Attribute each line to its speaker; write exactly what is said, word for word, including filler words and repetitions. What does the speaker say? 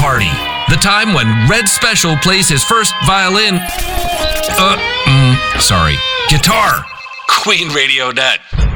Speaker 1: party. The time when Red Special plays his first violin. Uh, mm, sorry, guitar. Queen Radio Net.